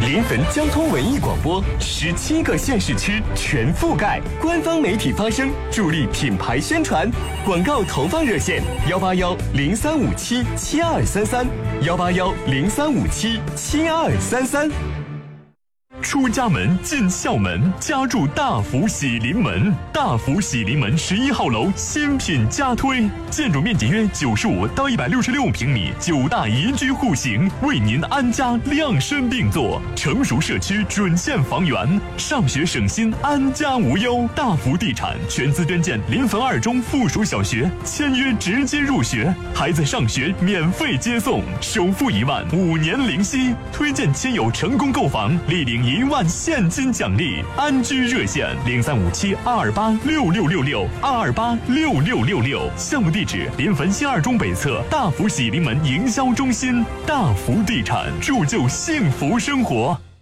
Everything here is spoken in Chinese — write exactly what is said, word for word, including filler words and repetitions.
临汾交通文艺广播，十七个县市区全覆盖，官方媒体发声，助力品牌宣传。广告投放热线：幺八幺零三五七七二三三，幺八幺零三五七七二三三。 出家门进校门，家住大福喜临门。大福喜临门十一号楼新品加推，建筑面积约九十五到一百六十六平米，九大宜居户型，为您安家量身定做。成熟社区准线房源，上学省心，安家无忧。大福地产全资捐建临汾二中附属小学，签约直接入学，孩子上学免费接送，首付一万，五年零息。推荐亲友成功购房，立领一万现金奖励。安居热线零三五七二二八六六六六二二八六六六六。项目地址：临汾新二中北侧大福喜临门营销中心。大福地产，铸就幸福生活。